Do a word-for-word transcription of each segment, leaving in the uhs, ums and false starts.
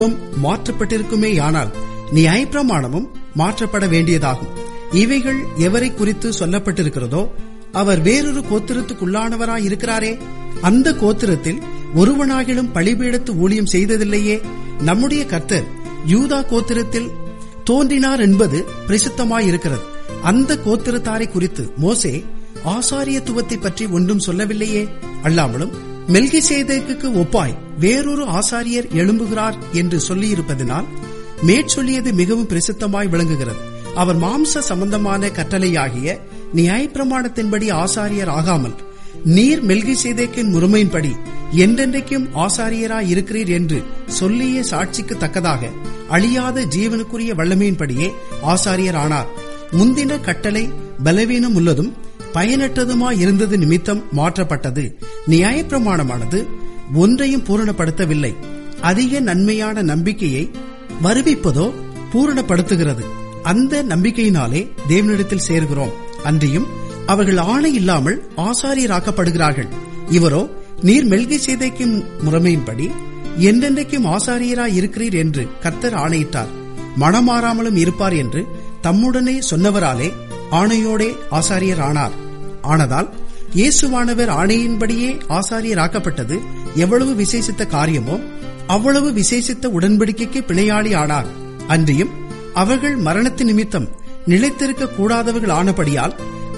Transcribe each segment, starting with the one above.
மாற்றப்பட்டிருக்குமேயானால் நியாயப்பிரமாணமும் மாற்றப்பட வேண்டியதாகும். இவைகள் எவரை குறித்து சொல்லப்பட்டிருக்கிறதோ அவர் வேறொரு கோத்திரத்துக்குள்ளானவராய் இருக்கிறாரே. அந்த கோத்திரத்தில் ஒருவனாகிலும் பலிபீடத்து ஊழியம் செய்ததில்லையே. நம்முடைய கர்த்தர் யூதா கோத்திரத்தில் தோன்றினார் என்பது பிரசித்தமாயிருக்கிறது. அந்த கோத்திரத்தாரை குறித்து மோசே ஆசாரியத்துவத்தை பற்றி ஒன்றும் சொல்லவில்லையே. அல்லாமலும் மெல்கிசேதேக்குக்கு ஒப்பாய் வேறொரு ஆசாரியர் எழும்புகிறார் என்று சொல்லியிருப்பதனால் மேற்சொல்லியது மிகவும் பிரசித்தமாய் விளங்குகிறது. அவர் மாம்ச சம்பந்தமான கட்டளையாகிய நியாயப்பிரமாணத்தின்படி ஆசாரியர் ஆகாமல் நீர் மெல்கிசேதேக்கின் முறைமையின்படி என்றென்றைக்கும் ஆசாரியராய் இருக்கிறீர் என்று சொல்லிய சாட்சிக்கு தக்கதாக அழியாத ஜீவனுக்குரிய வல்லமையின்படியே ஆசாரியர் ஆனார். முந்தின கட்டளை பலவீனம் உள்ளதும் பயனற்றதுமாயிருந்தது நிமித்தம் மாற்றப்பட்டது. நியாயப்பிரமாணமானது ஒன்றையும் பூரணப்படுத்தவில்லை, அதிக நன்மையான நம்பிக்கையை வருவிப்பதோ பூரணப்படுத்துகிறது. அந்த நம்பிக்கையினாலே தேவனிடத்தில் சேர்கிறோம். அன்றியும் அவர்கள் ஆணை இல்லாமல் ஆசாரியராக்கப்படுகிறார்கள். இவரோ நீர் மெல்கிசேதேக்கின் முறைமையின்படி என்றென்றைக்கும் ஆசாரியராய் இருக்கிறீர் என்று கர்த்தர் ஆணையிட்டார். மனமாறாமலும் இருப்பார் என்று தம்முடனே சொன்னவராலே ஆணையோடே ஆசாரியர் ஆனார். ஆனதால் இயேசுவானவர் ஆணையின்படியே ஆசாரியராக்கப்பட்டது எவ்வளவு விசேஷித்த காரியமோ அவ்வளவு விசேஷித்த உடன்படிக்கைக்கு பிணையாளி ஆனார். அன்றியும் அவர்கள் மரணத்தின் நிமித்தம் நிலைத்திருக்க கூடாதவர்கள் ஆனபடியால்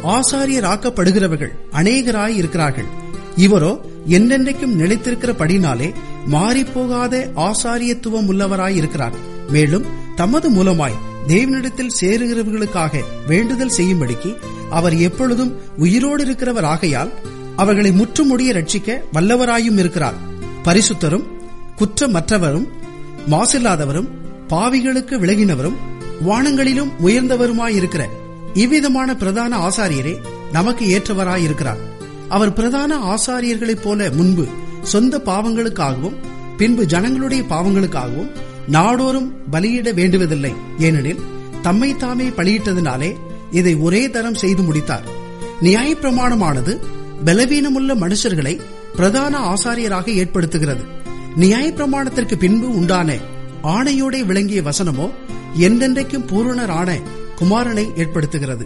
ஆசாரியராக்கப்படுகிறவர்கள் அநேகராய் இருக்கிறார்கள். இவரோ என்றென்றைக்கும் நிலைத்திருக்கிறபடினாலே மாறிப்போகாத ஆசாரியத்துவம் உள்ளவராய் இருக்கிறார். மேலும் தமது மூலமாய் தேவனிடத்தில் சேருகிறவர்களுக்காக வேண்டுதல் செய்யும்படிக்கு அவர் எப்பொழுதும் உயிரோடு இருக்கிறவர் ஆகையால் அவர்களை முற்றுமுடிய ரட்சிக்க வல்லவராயும் இருக்கிறார். பரிசுத்தரும் குற்றமற்றவரும் மாசில்லாதவரும் பாவிகளுக்கு விலகினவரும் வானங்களிலும் உயர்ந்தவருமாயிருக்கிற இவ்விதமான பிரதான ஆசாரியரே நமக்கு ஏற்றவராயிருக்கிறார். அவர் பிரதான ஆசாரியர்களைப் போல முன்பு சொந்த பாவங்களுக்காகவும் பின்பு ஜனங்களுடைய பாவங்களுக்காகவும் நாடோறும் பலியிட வேண்டுவதில்லை. ஏனெனில் தம்மை தாமே பலியிட்டதினாலே இதை ஒரே தரம் செய்து முடித்தார். நியாயப்பிரமாணமானது பலவீனமுள்ள மனுஷர்களை பிரதான ஆசாரியராக ஏற்படுத்துகிறது. நியாயப்பிரமாணத்திற்கு பின்பு உண்டான ஆணையோட விளங்கிய வசனமோ என்றென்றைக்கும் பூரணரான குமாரனை ஏற்படுத்துகிறது.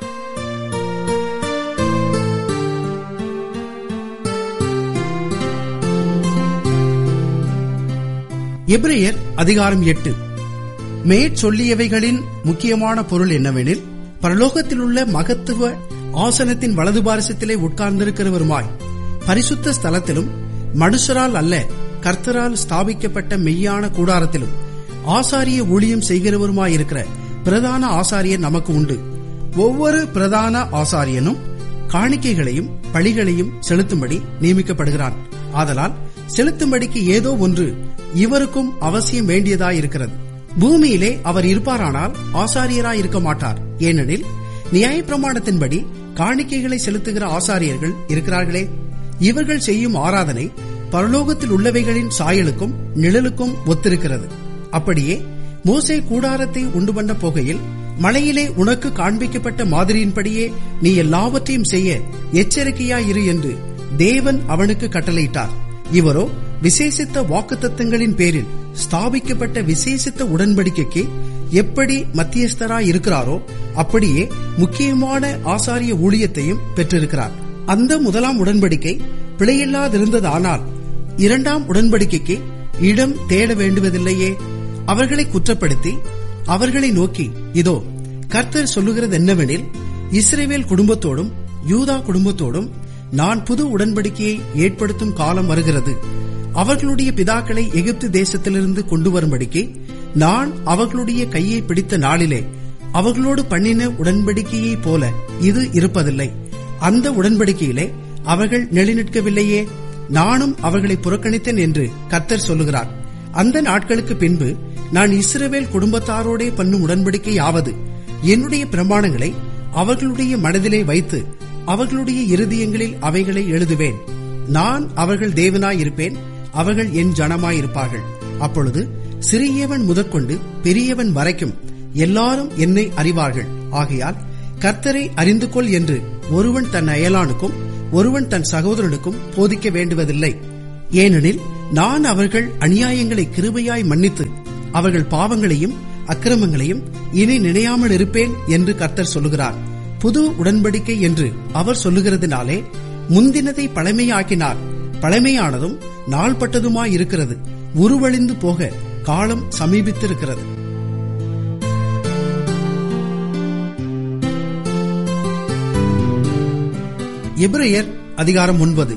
எபிரேயர் அதிகாரம் எட்டு. மேற்சொல்லியவைகளின் முக்கியமான பொருள் என்னவெனில், பரலோகத்தில் உள்ள மகத்துவ ஆசனத்தின் வலது பாரசத்திலே உட்கார்ந்திருக்கிறவருமாய் பரிசுத்த ஸ்தலத்திலும் மனுஷரால் அல்ல கர்த்தரால் ஸ்தாபிக்கப்பட்ட மெய்யான கூடாரத்திலும் ஆசாரிய ஊழியம் செய்கிறவருமாயிருக்கிற பிரதான ஆசாரியர் நமக்கு உண்டு. ஒவ்வொரு பிரதான ஆசாரியனும் காணிக்கைகளையும் பலிகளையும் செலுத்தும்படி நியமிக்கப்படுகிறான். ஆதலால் செலுத்தும்படிக்கு ஏதோ ஒன்று இவருக்கும் அவசியம் வேண்டியதாயிருக்கிறது. பூமியிலே அவர் இருப்பாரானால் ஆசாரியராய் இருக்க மாட்டார். ஏனெனில் நியாயப்பிரமாணத்தின்படி காணிக்கைகளை செலுத்துகிற ஆசாரியர்கள் இருக்கிறார்களே. இவர்கள் செய்யும் ஆராதனை பரலோகத்தில் உள்ளவைகளின் சாயலுக்கும் நிழலுக்கும் ஒத்திருக்கிறது. அப்படியே மோசே கூடாரத்தை உண்டு பண்ண போகையில் மலையிலே உனக்கு காண்பிக்கப்பட்ட மாதிரியின்படியே நீ எல்லாவற்றையும் செய்ய எச்சரிக்கையாயிரு என்று தேவன் அவனுக்கு கட்டளையிட்டார். இவரோ விசேஷித்த வாக்குத்தத்தங்களின் பேரில் ஸ்தாபிக்கப்பட்ட விசேஷித்த உடன்படிக்கைக்கு எப்படி மத்தியஸ்தராய் இருக்கிறாரோ அப்படியே முக்கியமான ஆசாரிய ஊழியத்தையும் பெற்றிருக்கிறார். அந்த முதலாம் உடன்படிக்கை பிழையில்லாதிருந்ததானால் இரண்டாம் உடன்படிக்கைக்கு இடம் தேட வேண்டுவதில்லையே. அவர்களை குற்றப்படுத்தி அவர்களை நோக்கி, இதோ கர்த்தர் சொல்லுகிறது என்னவெனில், இஸ்ரவேல் குடும்பத்தோடும் யூதா குடும்பத்தோடும் நான் புது உடன்படிக்கையை ஏற்படுத்தும் காலம் வருகிறது. அவர்களுடைய பிதாக்களை எகிப்து தேசத்திலிருந்து கொண்டு வரும்படிக்கு நான் அவர்களுடைய கையை பிடித்த நாளிலே அவர்களோடு பண்ணின உடன்படிக்கையை போல இது இருப்பதில்லை. அந்த உடன்படிக்கையிலே அவர்கள் நிலைநிற்கவில்லையே. நானும் அவர்களை புறக்கணித்தேன் என்று கர்த்தர் சொல்லுகிறார். அந்த நாட்களுக்கு பின்பு நான் இஸ்ரவேல் குடும்பத்தாரோடே பண்ணும் உடன்படிக்கையாவது, என்னுடைய பிரமாணங்களை அவர்களுடைய மனதிலே வைத்து அவர்களுடைய இருதயங்களில் அவைகளை எழுதுவேன். நான் அவர்கள் தேவனாயிருப்பேன், அவர்கள் என் ஜனமாயிருப்பார்கள். அப்பொழுது சிறியவன் முதற்கொண்டு பெரியவன் வரைக்கும் எல்லாரும் என்னை அறிவார்கள். ஆகையால் கர்த்தரை அறிந்து கொள் என்று ஒருவன் தன் அயலானுக்கும் ஒருவன் தன் சகோதரனுக்கும் போதிக்க வேண்டுவதில்லை. ஏனெனில் நான் அவர்கள் அநியாயங்களை கிருபையாய் மன்னித்து அவர்கள் பாவங்களையும் அக்கிரமங்களையும் இனி நினையாமல் இருப்பேன் என்று கர்த்தர் சொல்லுகிறார். புது உடன்படிக்கை என்று அவர் சொல்லுகிறதுனாலே முந்தினதை பழமையாக்கினார். பழமையானதும் நாள்பட்டதுமாயிருக்கிறது, உருவழிந்து போக காலம் சமீபித்திருக்கிறது. எபிரேயர் அதிகாரம் ஒன்பது.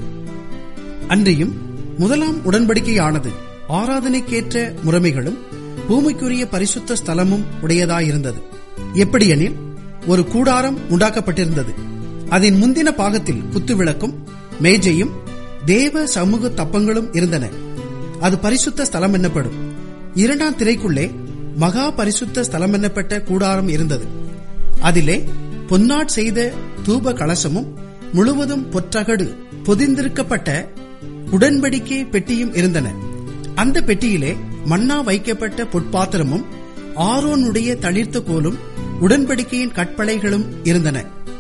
அன்றியும் முதலாம் உடன்படிக்கையானது ஆராதனைக்கேற்ற முறைமைகளும் பூமிக்குரிய பரிசுத்த ஸ்தலமும் உடையதாயிருந்தது. எப்படியெனில், ஒரு கூடாரம் உண்டாக்கப்பட்டிருந்தது. அதன் முந்தின பாகத்தில் குத்துவிளக்கும் மேஜையும் தேவ சமூக தப்பங்களும் இருந்தன. அது பரிசுத்த ஸ்தலம் என்னப்படும். இரண்டாம் திரைக்குள்ளே மகா பரிசுத்த ஸ்தலம் என்னப்பட்ட கூடாரம் இருந்தது. அதிலே பொன்னாட் செய்த தூப கலசமும் முழுவதும் பொற்றகடு பொதிந்திருக்கப்பட்ட உடன்படிக்கை பெட்டியும் இருந்தன. அந்த பெட்டியிலே மன்னா வைக்கப்பட்ட பொற்பாத்திரமும் ஆரோனுடைய தளிர்த்த கோலும் உடன்படிக்கையின் கற்பலைகளும் இருந்தன.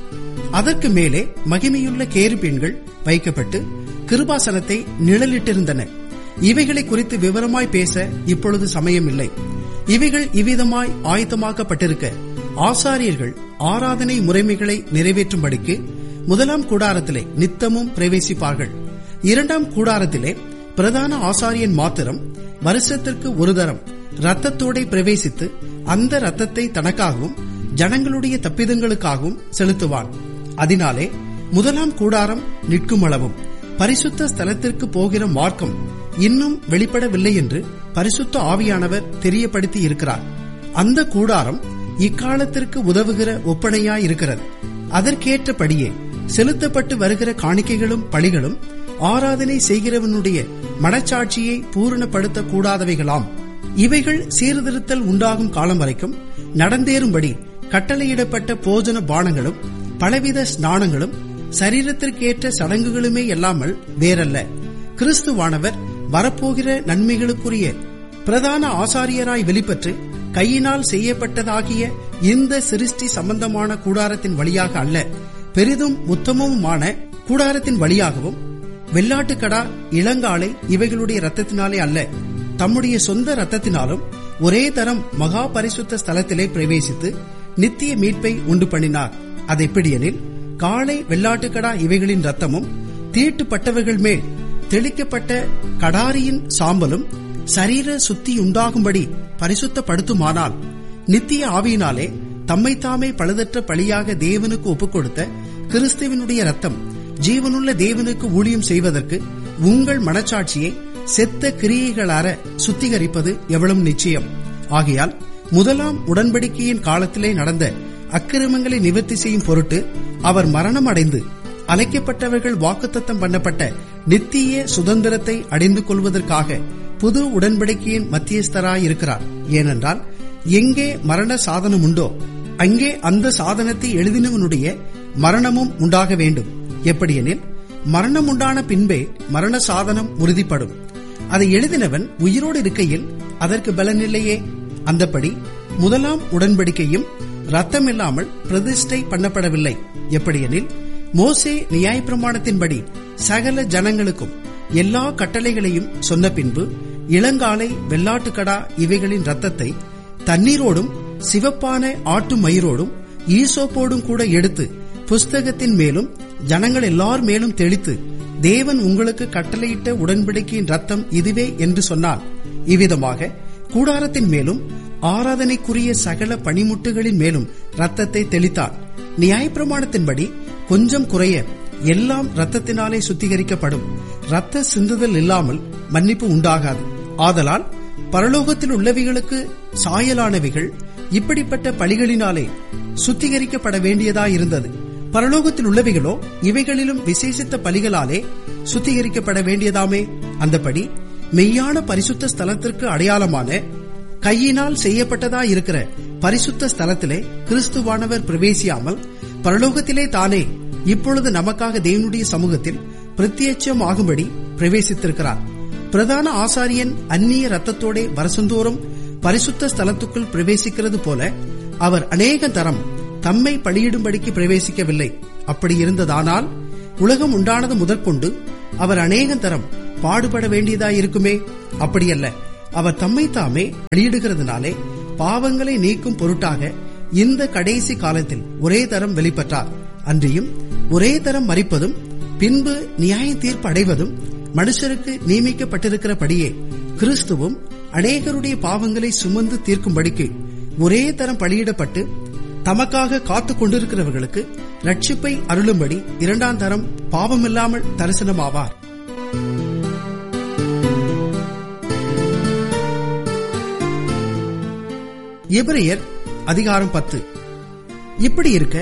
அதற்கு மேலே மகிமையுள்ள கேருபீன்கள் வைக்கப்பட்டு கிருபாசனத்தை நிழலிட்டிருந்தன. இவைகளை குறித்து விவரமாய் பேச இப்பொழுது சமயமில்லை. இவைகள் இவ்விதமாய் ஆயத்தமாக்கப்பட்டிருக்க ஆசாரியர்கள் ஆராதனை முறைமைகளை நிறைவேற்றும்படிக்கு முதலாம் கூடாரத்திலே நித்தமும் பிரவேசிப்பார்கள். இரண்டாம் கூடாரத்திலே பிரதான ஆசாரியன் மாத்திரம் வருஷத்திற்கு ஒரு தரம் இரத்தத்தோட பிரவேசித்து அந்த இரத்தத்தை தனக்காகவும் ஜனங்களுடைய தப்பிதங்களுக்காகவும் செலுத்துவான். அதனாலே முதலாம் கூடாரம் நிற்குமளவும் பரிசுத்த ஸ்தலத்திற்கு போகிற மார்க்கம் இன்னும் வெளிப்படவில்லை என்று பரிசுத்த ஆவியானவர் தெரியப்படுத்தி இருக்கிறார். அந்த கூடாரம் இக்காலத்திற்கு உதவுகிற ஒப்பனையாயிருக்கிறது. அதற்கேற்றபடியே செலுத்தப்பட்டு வருகிற காணிக்கைகளும் பலிகளும் ஆராதனை செய்கிறவனுடைய மனச்சாட்சியை பூரணப்படுத்த கூடாதவைகளாம். இவைகள் சீர்திருத்தல் உண்டாகும் காலம் வரைக்கும் நடந்தேறும்படி கட்டளையிடப்பட்ட போஜன பானங்களும் பலவித ஸ்நானங்களும் சரீரத்திற்கேற்ற சடங்குகளுமே இல்லாமல் வேறல்ல. கிறிஸ்துவானவர் வரப்போகிற நன்மைகளுக்குரிய பிரதான ஆசாரியராய் வெளிப்பட்டு கையினால் செய்யப்பட்டதாகிய இந்த சிருஷ்டி சம்பந்தமான கூடாரத்தின் வழியாக அல்ல, பெரிதும் உத்தமவுமான கூடாரத்தின் வழியாகவும் வெள்ளாட்டுக்கடா இளங்காலை இவைகளுடைய இரத்தத்தினாலே அல்ல, தம்முடைய சொந்த இரத்தத்தினாலும் ஒரே தரம் மகா பரிசுத்த ஸ்தலத்திலே பிரவேசித்து நித்திய மீட்பை உண்டு பண்ணினார். அது எப்படியெனில், காளை வெள்ளாட்டுக்கடா இவைகளின் இரத்தமும் தீட்டுப்பட்டவர்கள் மேல் தெளிக்கப்பட்ட கடாரியின் சாம்பலும் சரீர சுத்தி உண்டாகும்படி பரிசுத்தப்படுத்துமானால், நித்திய ஆவியினாலே தம்மைத்தாமே பழுதற்ற பலியாக தேவனுக்கு ஒப்புக் கொடுத்த கிறிஸ்துவினுடைய இரத்தம் ஜீவனுள்ள தேவனுக்கு ஊழியம் செய்வதற்கு உங்கள் மனச்சாட்சியை செத்த கிரியைகளார சுத்திகரிப்பது எவ்வளவு நிச்சயம். ஆகையால் முதலாம் உடன்படிக்கையின் காலத்திலே நடந்த அக்கிரமங்களை நிவர்த்தி செய்யும் பொருட்டு அவர் மரணம் அடைந்து அழைக்கப்பட்டவர்கள் வாக்குத்தத்தம் பண்ணப்பட்ட நித்திய சுதந்திரத்தை அடைந்து கொள்வதற்காக புது உடன்படிக்கையின் மத்தியஸ்தராயிருக்கிறார். ஏனென்றால், எங்கே மரண சாதனம் உண்டோ அங்கே அந்த சாதனத்தை எழுதினவனுடைய மரணமும் உண்டாக வேண்டும். எப்படியெனில், மரணம் உண்டான பின்பே மரண சாதனம் உறுதிப்படும். அதை எழுதினவன் உயிரோடு இருக்கையில் அதற்கு பலனில்லையே. அந்தப்படி முதலாம் உடன்படிக்கையும் ரத்தமில்லாமல் பிரதிஷ்டை பண்ணப்படவில்லை. எப்படியெனில், மோசே நியாயப்பிரமாணத்தின்படி சகல ஜனங்களுக்கும் எல்லா கட்டளைகளையும் சொன்ன பின்பு இளங்காலை வெள்ளாட்டுக்கடா இவைகளின் இரத்தத்தை தண்ணீரோடும் சிவப்பான ஆட்டு மயிரோடும் ஈசோப்போடும் கூட எடுத்து புஸ்தகத்தின் மேலும் ஜனங்கள் எல்லார் மேலும் தெளித்து, தேவன் உங்களுக்கு கட்டளையிட்ட உடன்படிக்கையின் ரத்தம் இதுவே என்று சொன்னார். இவ்விதமாக கூடாரத்தின் மேலும் ஆராதனைக்குரிய சகல பணிமுட்டுகளின் மேலும் ரத்தத்தை தெளித்தார். நியாயப்பிரமாணத்தின்படி கொஞ்சம் குறைய எல்லாம் ரத்தத்தினாலே சுத்திகரிக்கப்படும். ரத்த சிந்துதல் இல்லாமல் மன்னிப்பு உண்டாகாது. ஆதலால் பரலோகத்தில் உள்ளவைகளுக்கு சாயலானவைகள் இப்படிப்பட்ட பலிகளினாலே சுத்திகரிக்கப்பட வேண்டியதாயிருந்தது. பரலோகத்தில் உள்ளவைகளோ இவைகளிலும் விசேஷித்த பலிகளாலே சுத்திகரிக்கப்பட வேண்டியதாமே. அந்தபடி மெய்யான பரிசுத்த ஸ்தலத்திற்கு அடையாளமான கையினால் செய்யப்பட்டதாயிருக்கிற பரிசுத்த ஸ்தலத்திலே கிறிஸ்துவானவர் பிரவேசியாமல் பரலோகத்திலே தானே இப்பொழுது நமக்காக தேவனுடைய சமூகத்தில் பிரத்யட்சம் ஆகும்படி பிரவேசித்திருக்கிறார். பிரதான ஆசாரியன் அந்நிய ரத்தத்தோட வருஷந்தோறும் பரிசுத்த ஸ்தலத்துக்குள் பிரவேசிக்கிறது போல அவர் அநேக தரம் தம்மை பலியிடும்படிக்கு பிரவேசிக்கவில்லை. அப்படி இருந்ததானால் உலகம் உண்டானது முதற்கொண்டு அவர் அநேக தரம் பாடுபட வேண்டியதாயிருக்குமே. அப்படியல்ல, அவர் தம்மை தாமே வெளியிடுகிறதுனாலே பாவங்களை நீக்கும் பொருட்டாக இந்த கடைசி காலத்தில் ஒரே தரம் வெளிப்பட்டார். அன்றியும் ஒரே தரம் மரிப்பதும் பின்பு நியாய தீர்ப்பு அடைவதும் மனுஷருக்கு நியமிக்கப்பட்டிருக்கிறபடியே கிறிஸ்துவும் அநேகருடைய பாவங்களை சுமந்து தீர்க்கும்படிக்கு ஒரே தரம் பலியிடப்பட்டு தமக்காக காத்துக் கொண்டிருக்கிறவர்களுக்கு ரட்சிப்பை அருளும்படி இரண்டாம் தரம் பாவமில்லாமல் தரிசனமாவார். எபிரெயர் அதிகாரம் பத்து. இப்படி இருக்க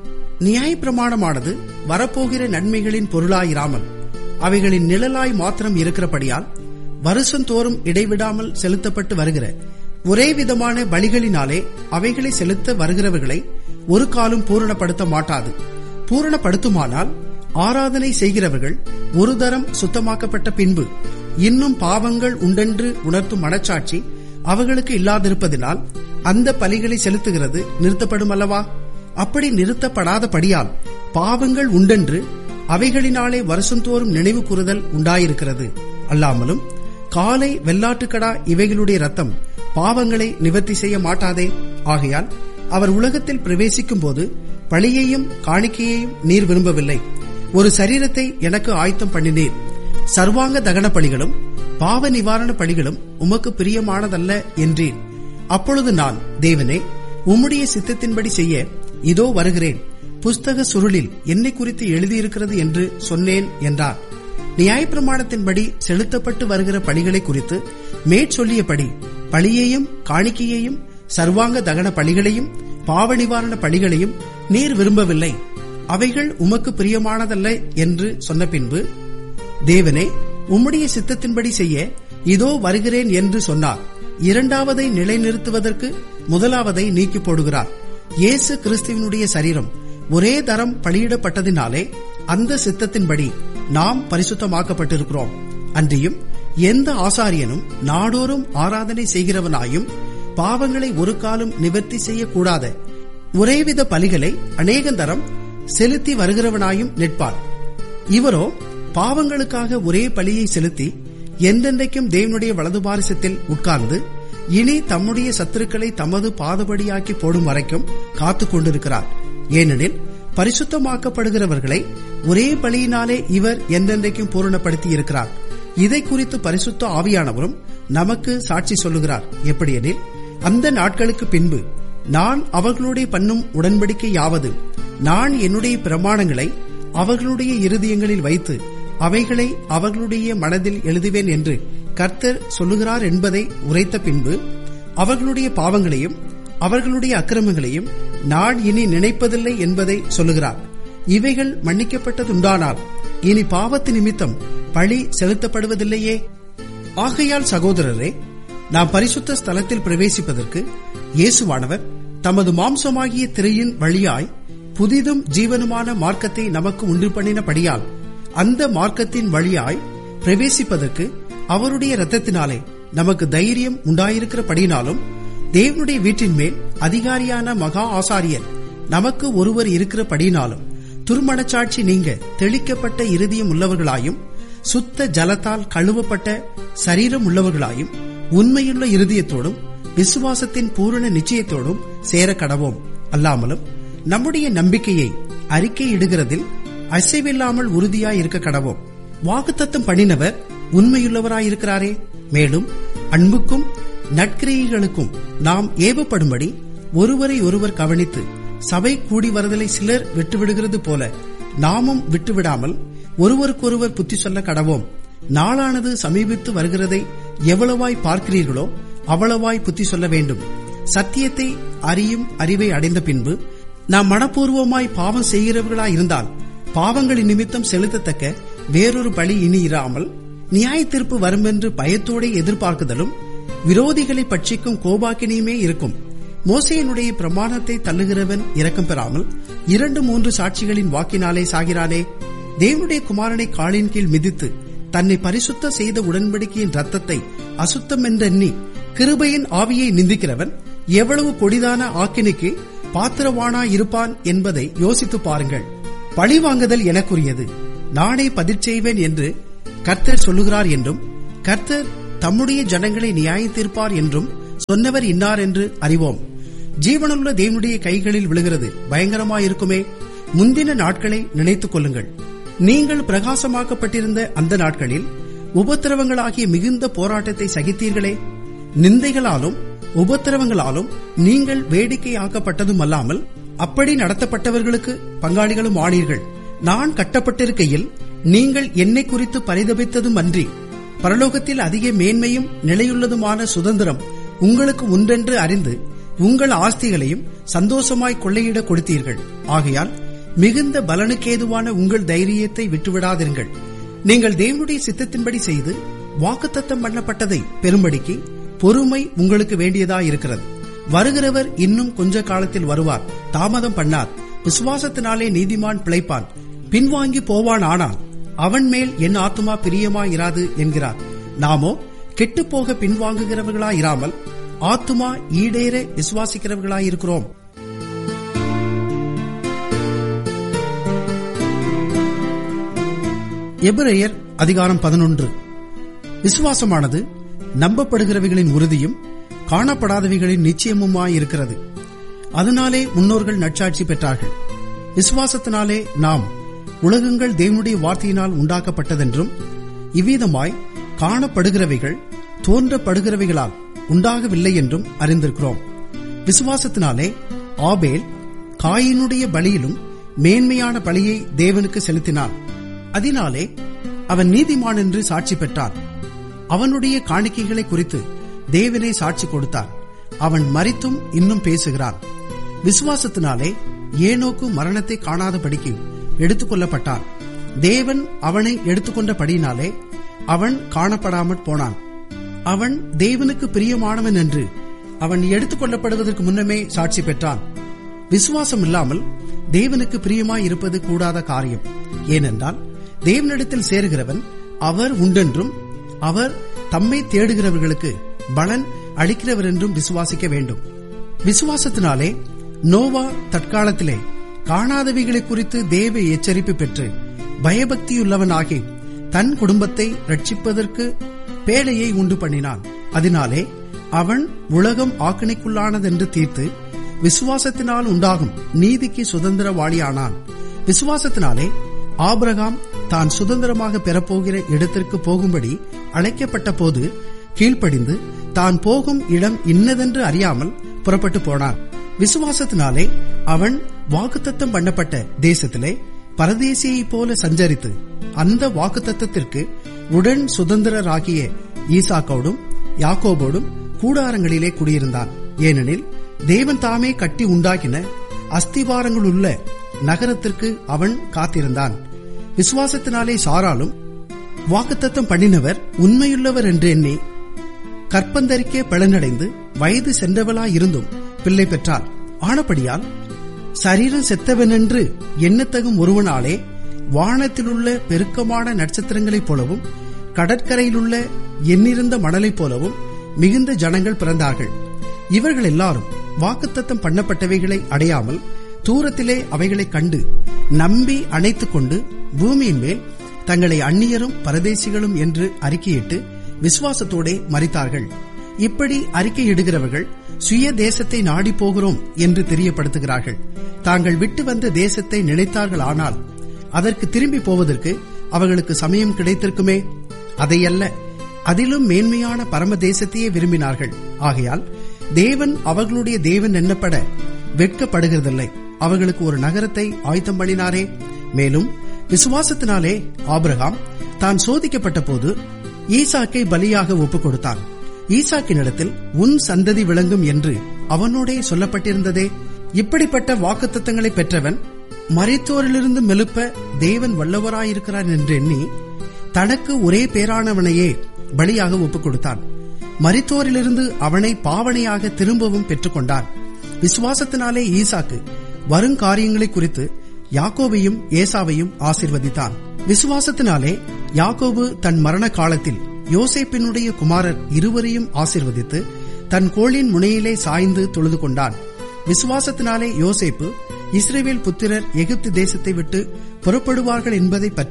நியாயப்பிரமாணமானது வரப்போகிற நன்மைகளின் பொருளாயிராமல் அவைகளின் நிழலாய் மாத்திரம் இருக்கிறபடியால் வருஷந்தோறும் இடைவிடாமல் செலுத்தப்பட்டு வருகிற ஒரே விதமான பலிகளினாலே அவைகளை செலுத்த வருகிறவர்களை ஒரு காலம் பூரணப்படுத்த மாட்டாது. பூரணப்படுத்துமானால் ஆராதனை செய்கிறவர்கள் ஒரு தரம் சுத்தமாக்கப்பட்ட பின்பு இன்னும் பாவங்கள் உண்டென்று உணர்த்தும் மனச்சாட்சி அவர்களுக்கு இல்லாதிருப்பதினால் அந்த பலிகளை செலுத்துகிறது நிறுத்தப்படும் அல்லவா? அப்படி நிறுத்தப்படாதபடியால் பாவங்கள் உண்டென்று அவைகளினாலே வருஷந்தோறும் நினைவு கூறுதல் உண்டாயிருக்கிறது. அல்லாமலும் காளை வெள்ளாட்டுக்கடா இவைகளுடைய ரத்தம் பாவங்களை நிவர்த்தி செய்ய மாட்டாதே. ஆகையால் அவர் உலகத்தில் பிரவேசிக்கும் போது பலியையும் காணிக்கையையும் நீர் விரும்பவில்லை, ஒரு சரீரத்தை எனக்கு ஆயத்தம் பண்ணினீர். சர்வாங்க தகன பலிகளும் பாவ நிவாரண பலிகளும் உமக்கு பிரியமானதல்ல என்றேன். அப்பொழுது நான், தேவனே, உம்முடைய சித்தத்தின்படி செய்ய இதோ வருகிறேன், புஸ்தக சுருளில் என்னை குறித்து எழுதியிருக்கிறது என்று சொன்னேன் என்றார். நியாயப்பிரமாணத்தின்படி செலுத்தப்பட்டு வருகிற பலிகளை குறித்து மேற்சொல்லியபடி பலியையும் காணிக்கையையும் சர்வாங்க தகன பலிகளையும் பாவ நிவாரண பலிகளையும் நீர் விரும்பவில்லை, அவைகள் உமக்கு பிரியமானதல்ல என்று சொன்ன பின்பு, தேவனே, உம்முடைய சித்தத்தின்படி செய்ய இதோ வருகிறேன் என்று சொன்னார். இரண்டாவதை நிலைநிறுத்துவதற்கு முதலாவதை நீக்கி போடுகிறார். இயேசு கிறிஸ்துவினுடைய சரீரம் ஒரே தரம் பலியிடப்பட்டதினாலே அந்த சித்தத்தின்படி நாம் பரிசுத்தமாக்கப்பட்டிருக்கிறோம். அன்றியும் எந்த ஆசாரியனும் நாடோறும் ஆராதனை செய்கிறவனாயும் பாவங்களை ஒரு காலம் நிவர்த்தி செய்யக்கூடாத ஒரேவித பலிகளை அநேகந்தரம் செலுத்தி வருகிறவனாயும் நிற்பார். இவரோ பாவங்களுக்காக ஒரே பலியை செலுத்தி என்றென்றைக்கும் தேவனுடைய வலது பாரிசத்தில் உட்கார்ந்து இனி தம்முடைய சத்துருக்களை தமது பாதபடியாக்கி போடும் வரைக்கும் காத்துக் கொண்டிருக்கிறார். ஏனெனில் பரிசுத்தமாக்கப்படுகிறவர்களை ஒரே பலியினாலே இவர் என்றென்றைக்கும் பூரணப்படுத்தி இருக்கிறார். இதை குறித்து பரிசுத்த ஆவியானவரும் நமக்கு சாட்சி சொல்லுகிறார். எப்படியெனில், அந்த நாட்களுக்கு பின்பு நான் அவர்களுடைய பண்ணும் உடன்படிக்கையாவது, நான் என்னுடைய பிரமாணங்களை அவர்களுடைய இருதயங்களில் வைத்து அவைகளை அவர்களுடைய மனதில் எழுதுவேன் என்று கர்த்தர் சொல்லுகிறார் என்பதை உரைத்த பின்பு அவர்களுடைய பாவங்களையும் அவர்களுடைய அக்கிரமங்களையும் நான் இனி நினைப்பதில்லை என்பதை சொல்லுகிறார். இவைகள் மன்னிக்கப்பட்டதுண்டானால் இனி பாவத்து நிமித்தம் பழி செலுத்தப்படுவதில்லையே. ஆகையால் சகோதரரே, நாம் பரிசுத்த ஸ்தலத்தில் பிரவேசிப்பதற்கு இயேசுவானவர் தமது மாம்சமாகிய திரையின் வழியாய் புதிதும் ஜீவனுமான மார்க்கத்தை நமக்கு உண்டு பண்ணினபடியால் அந்த மார்க்கத்தின் வழியாய் பிரவேசிப்பதற்கு அவருடைய இரத்தத்தினாலே நமக்கு தைரியம் உண்டாயிருக்கிறபடினாலும், தேவனுடைய வீட்டின் மேல் அதிகாரியான மகா ஆசாரியர் நமக்கு ஒருவர் இருக்கிறபடினாலும், துர்மனச்சாட்சி நீங்க தெளிக்கப்பட்ட இருதயம் உள்ளவர்களாயும் சுத்த ஜலத்தால் கழுவப்பட்ட சரீரம் உள்ளவர்களாயும் உண்மையுள்ள இருதயத்தோடும் விசுவாசத்தின் பூரண நிச்சயத்தோடும் சேர கடவோம். அல்லாமலும் நம்முடைய நம்பிக்கையை அறிக்கையிடுகிறதில் அசைவில்லாமல் உறுதியாய் இருக்க கடவோம். வாக்குத்தத்தம் பண்ணினவர் உண்மையுள்ளவராயிருக்கிறாரே. மேலும் அன்புக்கும் நற்கிரியைகளுக்கும் நாம் ஏவப்படும்படி ஒருவரை ஒருவர் கவனித்து சபை கூடி வருதலை சிலர் விட்டுவிடுகிறது போல நாமும் விட்டுவிடாமல் ஒருவருக்கொருவர் புத்தி சொல்ல கடவோம். நாளானது சமீபித்து வருகிறதை எவ்வளவாய் பார்க்கிறீர்களோ அவ்வளவாய் புத்தி சொல்ல வேண்டும். சத்தியத்தை அறியும் அறிவை அடைந்த பின்பு நாம் மனப்பூர்வமாய் பாவம் செய்கிறவர்களாயிருந்தால் பாவங்களின் நிமித்தம் செலுத்தத்தக்க வேறொரு பலி இனி இராமல் நியாய தீர்ப்பு வருமென்று பயத்தோடு எதிர்பார்க்குதலும் விரோதிகளை பட்சிக்கும் கோபாக்கினியுமே இருக்கும். மோசேயினுடைய பிரமாணத்தை தள்ளுகிறவன் இரக்கம் பெறாமல் இரண்டு மூன்று சாட்சிகளின் வாக்கினாலே சாகிறானே. தேவனுடைய குமாரனை காலின் கீழ் மிதித்து தன்னை பரிசுத்த செய்த உடன்படிக்கையின் ரத்தத்தை அசுத்தம் என்றெண்ணி கிருபையின் ஆவியை நிந்திக்கிறவன் எவ்வளவு கொடிதான ஆக்கினைக்கு பாத்திரவானாயிருப்பான் என்பதை யோசித்து பாருங்கள். பழிவாங்குதல் எனக்குரியது, நானே பதில் செய்வேன் என்று கர்த்தர் சொல்லுகிறார் என்றும் கர்த்தர் தம்முடைய ஜனங்களை நியாயம் தீர்ப்பார் என்றும் சொன்னவர் இன்னார் என்று அறிவோம். ஜீவனுள்ள தேவனுடைய கைகளில் விழுகிறது பயங்கரமாயிருக்குமே. முந்தின நாட்களை நினைத்துக் கொள்ளுங்கள். நீங்கள் பிரகாசமாக்கப்பட்டிருந்த அந்த நாட்களில் உபத்திரவங்களாகிய மிகுந்த போராட்டத்தை சகித்தீர்களே. நிந்தைகளாலும் உபத்திரவங்களாலும் நீங்கள் வேடிக்கையாக்கப்பட்டதும் அல்லாமல் அப்படி நடத்தப்பட்டவர்களுக்கு பங்காளிகளும் ஆனீர்கள். நான் கட்டப்பட்டிருக்கையில் நீங்கள் என்னை குறித்து பரிதபித்ததும் அன்றி பரலோகத்தில் அதிக மேன்மையும் நிலையுள்ளதுமான சுதந்திரம் உங்களுக்கு உண்டென்று அறிந்து உங்கள் ஆஸ்திகளையும் சந்தோஷமாய் கொள்ளையிட கொடுத்தீர்கள். ஆகையால் மிகுந்த பலனுக்கேதுவான உங்கள் தைரியத்தை விட்டுவிடாதீர்கள். நீங்கள் தேவனுடைய சித்தத்தின்படி செய்து வாக்குத்தத்தம் பண்ணப்பட்டதை பெரும்படிக்கு பொறுமை உங்களுக்கு வேண்டியதாயிருக்கிறது. வருகிறவர் இன்னும் கொஞ்ச காலத்தில் வருவார், தாமதம் பண்ணார். விசுவாசத்தினாலே நீதிமான் பிழைப்பான். பின்வாங்கி போவான், ஆனால் அவன் மேல் என் ஆத்துமா பிரியமாயிராது என்கிறார். நாமோ கெட்டுப்போக பின்வாங்குகிறவர்களாயிராமல் ஆத்துமா ஈடேற விசுவாசிக்கிறவர்களாயிருக்கிறோம். எபிரேயர் அதிகாரம் பதினொன்று. விசுவாசமானது நம்பப்படுகிறவைகளின் உறுதியும் காணப்படாதவைகளின் நிச்சயமுமாயிருக்கிறது. அதனாலே முன்னோர்கள் நற்சாட்சி பெற்றார்கள். விசுவாசத்தினாலே நாம் உலகங்கள் தேவனுடைய வார்த்தையினால் உண்டாக்கப்பட்டதென்றும் இவ்விதமாய் காணப்படுகிறவைகள் தோன்றப்படுகிறவைகளால் உண்டாகவில்லை என்றும் அறிந்திருக்கிறோம். விசுவாசத்தினாலே ஆபேல் காயினுடைய பலியிலும் மேன்மையான பலியை தேவனுக்கு செலுத்தினான். அதனாலே அவன் நீதிமான் என்று சாட்சி பெற்றான். அவனுடைய காணிக்கைகளை குறித்து தேவனே சாட்சி கொடுத்தார். அவன் மரித்தும் இன்னும் பேசுகிறான். விசுவாசத்தினாலே ஏனோக்கு மரணத்தை காணாதபடிக்கு எடுத்துக் கொள்ளப்பட்டான். தேவன் அவனை எடுத்துக்கொண்டபடியினாலே அவன் காணப்படாமற் போனான். அவன் தேவனுக்கு பிரியமானவன் என்று அவன் எடுத்துக் கொள்ளப்படுவதற்கு முன்னமே சாட்சி பெற்றான். விசுவாசம் இல்லாமல் தேவனுக்கு பிரியமாய் இருப்பது கூடாத காரியம். ஏனென்றால் தேவனிடத்தில் சேருகிறவன் அவர் உண்டென்றும் அவர் தம்மை தேடுகிறவர்களுக்கு பலன் அளிக்கிறவர் என்றும் விசுவாசிக்க வேண்டும். விசுவாசத்தினாலே நோவா தற்காலத்திலே காணாதவைகளை குறித்து தேவ எச்சரிப்பு பெற்று பயபக்தியுள்ளவனாகி தன் குடும்பத்தை ரட்சிப்பதற்கு பேழையை உண்டு பண்ணினான். அதனாலே அவன் உலகம் ஆக்கினைக்குள்ளானதென்று தீர்த்து விசுவாசத்தினால் உண்டாகும் நீதிக்கு சுதந்திரவாளியானான். விசுவாசத்தினாலே ஆபிரகாம் தான் சுதந்திரமாக பெறப்போகிற இடத்திற்கு போகும்படி அழைக்கப்பட்ட போது கீழ்ப்படிந்து தான் போகும் இடம் இன்னதென்று அறியாமல் புறப்பட்டு போனான். விசுவாசத்தினாலே அவன் வாக்குத்தத்தம் பண்ணப்பட்ட தேசத்திலே பரதேசியைப் போல சஞ்சரித்து அந்த வாக்குத்தத்தத்திற்கு உடன் சுதந்திரராகிய ஈசாக்கோடும் யாக்கோபோடும் கூடாரங்களிலே குடியிருந்தான். ஏனெனில் தேவன் தாமே கட்டி உண்டாக்கின அஸ்திபாரங்களுள்ள நகரத்திற்கு அவன் காத்திருந்தான். விசுவாசத்தினாலே சாராலும் வாக்குத்தத்தம் பண்ணினவர் உண்மையுள்ளவர் என்று எண்ணி கற்பந்தரிக்கே பலனடைந்து வயது சென்றவளாயிருந்தும் பிள்ளை பெற்றாள். ஆனபடியால் சரீரம் செத்தவனென்று எண்ணத்தகும் ஒருவனாலே வானத்திலுள்ள பெருக்கமான நட்சத்திரங்களைப் போலவும் கடற்கரையிலுள்ள எண்ணிருந்த மணலைப் போலவும் மிகுந்த ஜனங்கள் பிறந்தார்கள். இவர்கள் எல்லாரும் வாக்குத்தத்தம் பண்ணப்பட்டவைகளை அடையாமல் தூரத்திலே அவைகளை கண்டு நம்பி அணைத்துக் கொண்டு பூமியின் மேல் தங்களை அந்நியரும் பரதேசிகளும் என்று அறிக்கையிட்டு விசுவாசத்தோடே மரித்தார்கள். இப்படி அறிக்கையிடுகிறவர்கள் சுய தேசத்தை நாடி போகிறோம் என்று தெரியப்படுத்துகிறார்கள். தாங்கள் விட்டு வந்த தேசத்தை நினைத்தார்கள், ஆனால் அதற்கு திரும்பி போவதற்கு அவர்களுக்கு சமயம் கிடைத்திருக்குமே. அதையல்ல, அதிலும் மேன்மையான பரம தேசத்தையே விரும்பினார்கள். ஆகையால் தேவன் அவர்களுடைய தேவன் எண்ணப்பட வெட்கப்படுகிறதில்லை. அவர்களுக்கு ஒரு நகரத்தை ஆயத்தம் பண்ணினாரே. மேலும் விசுவாசத்தினாலே ஆபிரகாம் தான் சோதிக்கப்பட்ட போது ஈசாக்கை பலியாக ஒப்புக் கொடுத்தான். ஈசாக்கினிடத்தில் உன் சந்ததி விளங்கும் என்று அவனோடே சொல்லப்பட்டிருந்ததே. இப்படிப்பட்ட வாக்குத்தத்தங்களை பெற்றவன் மரித்தோரிலிருந்து மெலுப்ப தேவன் வல்லவராயிருக்கிறார் என்று எண்ணி தனக்கு ஒரே பேரானவனையே பலியாக ஒப்புக் கொடுத்தான். மரித்தோரிலிருந்து அவனை பாவனையாக திரும்பவும் பெற்றுக்கொண்டான். விசுவாசத்தினாலே ஈசாக்கு வருங்காரியங்களை குறித்து யாக்கோபையும் ஏசாவையும் ஆசீர்வதித்தான். விசுவாசத்தினாலே யாக்கோபு தன் மரண காலத்தில் யோசேப்பினுடைய குமாரர் இருவரையும் ஆசீர்வதித்து தன் கோலின் முனையிலே சாய்ந்து தொழுது கொண்டான். விசுவாசத்தினாலே யோசேப்பு இஸ்ரவேல் புத்திரர் எகிப்து தேசத்தை விட்டு புறப்படுவார்கள் என்பதை பற்றி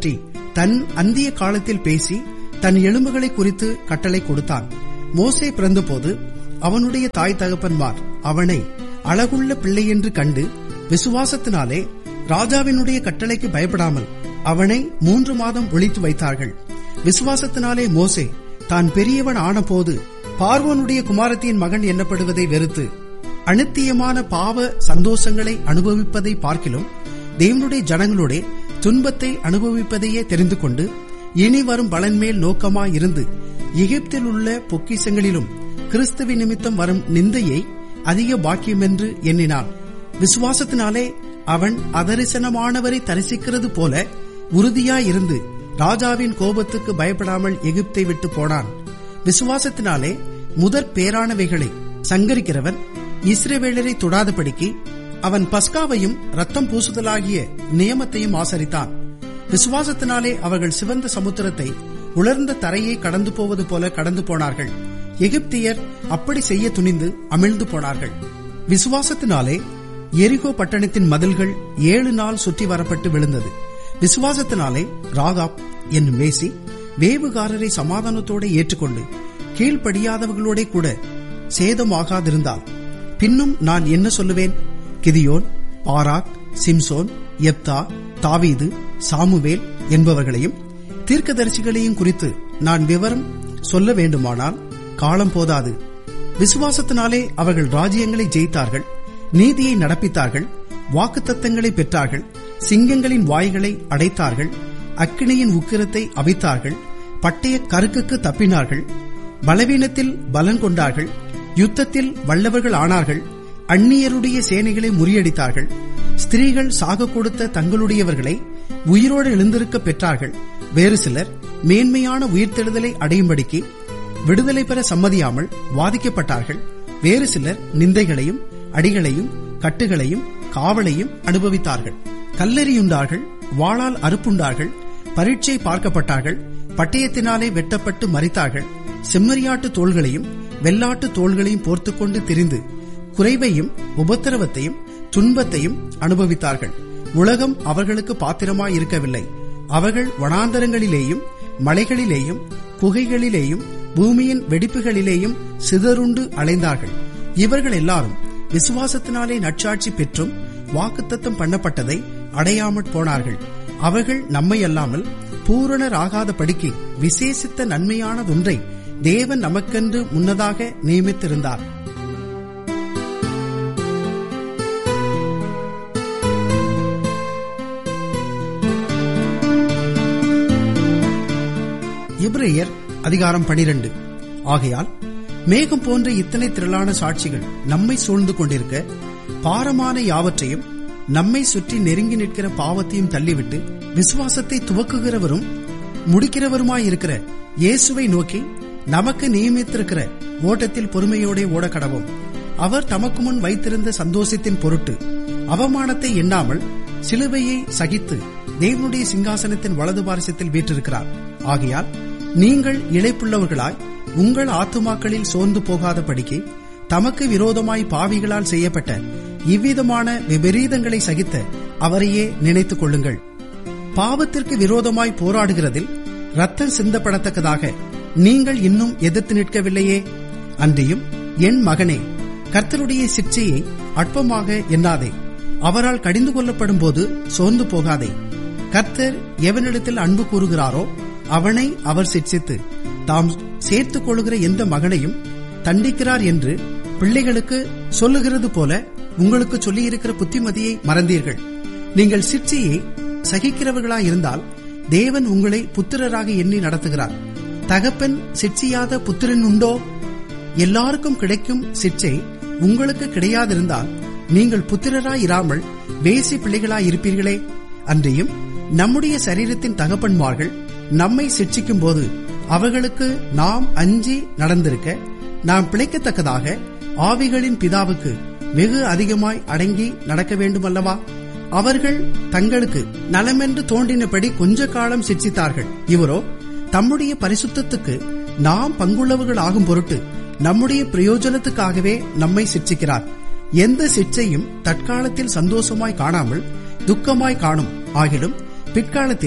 தன் அந்திய காலத்தில் பேசி தன் எலும்புகளை குறித்து கட்டளை கொடுத்தான். மோசே பிறந்தபோது அவனுடைய தாய் தகப்பன்மார் அவனை அழகுள்ள பிள்ளை என்று கண்டு விசுவாசத்தினாலே ராஜாவினுடைய கட்டளைக்கு பயப்படாமல் அவனை மூன்று மாதம் ஒளித்து வைத்தார்கள். விசுவாசத்தினாலே மோசே தான் பெரியவன் ஆனபோது பார்வோனுடைய குமாரத்தியின் மகன் எண்ணப்படுவதை வெறுத்து அநித்தியமான பாவ சந்தோஷங்களை அனுபவிப்பதை பார்க்கிலும் தேவனுடைய ஜனங்களுடைய துன்பத்தை அனுபவிப்பதையே தெரிந்து கொண்டு இனி வரும் பலன் மேல் நோக்கமாயிருந்து எகிப்தில் உள்ள பொக்கிஷங்களிலும் கிறிஸ்துவ நிமித்தம் வரும் நிந்தையை அதிக பாக்கியம் என்று எண்ணினான். விசுவாசத்தினாலே அவன் அதரிசனமானவரை தரிசிக்கிறது போல உறுதியாயிருந்து ராஜாவின் கோபத்துக்கு பயப்படாமல் எகிப்தை விட்டு போனான். விசுவாசத்தினாலே முதற் பேரானவைகளை சங்கரிக்கிறவன் இஸ்ரவேலரை தொடாதபடிக்கு அவன் பஸ்காவையும் ரத்தம் பூசுதலாகிய நியமத்தையும் ஆசரித்தான். விசுவாசத்தினாலே அவர்கள் சிவந்த சமுத்திரத்தை உலர்ந்த தரையை கடந்து போவது போல கடந்து போனார்கள். எகிப்தியர் அப்படி செய்ய துணிந்து அமிழ்ந்து போனார்கள். விசுவாசத்தினாலே எரிகோ பட்டணத்தின் மதில்கள் ஏழு நாள் சுற்றி வரப்பட்டு விழுந்தது. விசுவாசத்தினாலே ராகாப் என்னும் வேசி வேவுகாரரை சமாதானத்தோடு ஏற்றுக்கொண்டு கீழ்ப்படியாதவர்களோட கூட சேதமாகாதிருந்தாள். பின்னும் நான் என்ன சொல்லுவேன்? கிதியோன், பாராக், சிம்சோன், யெப்தா, தாவீது, சாமுவேல் என்பவர்களையும் தீர்க்கதரிசிகளையும் குறித்து நான் விவரம் சொல்ல வேண்டுமானால் காலம் போதாது. விசுவாசத்தினாலே அவர்கள் ராஜ்யங்களை ஜெயித்தார்கள், நீதியை நடப்பித்தார்கள், வாக்குத்தத்தங்களை பெற்றார்கள், சிங்கங்களின் வாய்களை அடைத்தார்கள், அக்கினியின் உக்கிரத்தை அவித்தார்கள், பட்டய கருக்குக்கு தப்பினார்கள், பலவீனத்தில் பலன் கொண்டார்கள், யுத்தத்தில் வல்லவர்கள் ஆனார்கள், அந்நியருடைய சேனைகளை முறியடித்தார்கள், ஸ்திரீகள் சாக கொடுத்த தங்களுடையவர்களை உயிரோடு எழுந்திருக்க பெற்றார்கள். வேறு சிலர் மேன்மையான உயிர்த்தெழுதலை அடையும்படிக்கு விடுதலை பெற சம்மதியாமல் வாதிக்கப்பட்டார்கள். வேறு சிலர் நிந்தைகளையும் அடிகளையும் கட்டுகளையும் காவலையும் அனுபவித்தார்கள். கல்லெறியுண்டார்கள், வாளால் அறுப்புண்டார்கள், பரீட்சை பார்க்கப்பட்டார்கள், பட்டயத்தினாலே வெட்டப்பட்டு மரித்தார்கள். செம்மறியாட்டு தோள்களையும் வெள்ளாட்டு தோள்களையும் போர்த்துக்கொண்டு திரிந்து குறைவையும் உபத்திரவத்தையும் துன்பத்தையும் அனுபவித்தார்கள். உலகம் அவர்களுக்கு பாத்திரமாயிருக்கவில்லை. அவர்கள் வனாந்தரங்களிலேயும் மலைகளிலேயும் குகைகளிலேயும் பூமியின் வெடிப்புகளிலேயும் சிதறுண்டு அலைந்தார்கள். இவர்கள் எல்லாரும் விசுவாசத்தினாலே நற்சாட்சி பெற்றும் வாக்குத்தத்தம் பண்ணப்பட்டதை அடையாமற் போனார்கள். அவர்கள் நம்மை அல்லாமல் பூரணராகாத படிக்கு விசேஷித்த நன்மையானதொன்றை தேவன் நமக்கென்று முன்னதாக நியமித்திருந்தார். எபிரேயர் அதிகாரம் பனிரெண்டு. ஆகையால் மேகம் போன்ற இத்தனை திரளான சாட்சிகள் நம்மை சூழ்ந்து கொண்டிருக்க பாரமான யாவற்றையும் நம்மை சுற்றி நெருங்கி நிற்கிற பாவத்தையும் தள்ளிவிட்டு விசுவாசத்தை துவக்குகிறவரும் முடிக்கிறவருமாயிருக்கிற இயேசுவை நோக்கி நமக்கு நியமித்திருக்கிற ஓட்டத்தில் பொறுமையோட ஓட கடவோம். அவர் தமக்கு முன் வைத்திருந்த சந்தோஷத்தின் பொருட்டு அவமானத்தை எண்ணாமல் சிலுவையை சகித்து தேவனுடைய சிங்காசனத்தின் வலது பாரசத்தில் வீற்றிருக்கிறார். ஆகையால் நீங்கள் இளைப்புள்ளவர்களாய் உங்கள் ஆத்துமாக்களில் சோர்ந்து போகாதபடிக்கு தமக்கு விரோதமாய் பாவிகளால் செய்யப்பட்ட இவ்விதமான விபரீதங்களை சகித்த அவரையே நினைத்துக் கொள்ளுங்கள். பாவத்திற்கு விரோதமாய் போராடுகிறதில் ரத்தம் சிந்தப்படத்தக்கதாக நீங்கள் இன்னும் எதிர்த்து நிற்கவில்லையே. அன்றியும் என் மகனே, கர்த்தருடைய சிற்சையை அற்பமாக எண்ணாதே. அவரால் கடிந்து கொள்ளப்படும் போது சோர்ந்து போகாதே. கர்த்தர் எவனிடத்தில் அன்பு கூறுகிறாரோ அவனை அவர் சிற்சித்து தாம் சேர்த்துக் கொள்கிற எந்த மகனையும் தண்டிக்கிறார் என்று பிள்ளைகளுக்கு சொல்லுகிறது போல உங்களுக்கு சொல்லியிருக்கிற புத்திமதியை மறந்தீர்கள். நீங்கள் சிற்சையை சகிக்கிறவர்களாயிருந்தால் தேவன் உங்களை புத்திரராக எண்ணி நடத்துகிறார். தகப்பன் சிற்சியாத புத்திரன் உண்டோ? எல்லாருக்கும் கிடைக்கும் சிற்சை உங்களுக்கு கிடையாதிருந்தால் நீங்கள் புத்திரராயிராமல் வேசி பிள்ளைகளாயிருப்பீர்களே. அன்றியும் நம்முடைய சரீரத்தின் தகப்பன்மார்கள் நம்மை சிட்சிக்கும் போது அவர்களுக்கு நாம் அஞ்சி நடந்திருக்க நாம் பிழைக்கத்தக்கதாக ஆவிகளின் பிதாவுக்கு வெகு அதிகமாய் அடங்கி நடக்க வேண்டுமல்லவா? அவர்கள் தங்களுக்கு நலமென்று தோன்றினபடி கொஞ்ச காலம் சிட்சித்தார்கள். இவரோ தம்முடைய பரிசுத்தத்துக்கு நாம் பங்குள்ளவர்கள் ஆகும் பொருட்டு நம்முடைய பிரயோஜனத்துக்காகவே நம்மை சிட்சிக்கிறார். எந்த சிட்சையும் தற்காலத்தில் சந்தோஷமாய் காணாமல் துக்கமாய் காணும். ஆகிலும் பிற்காலத்தில்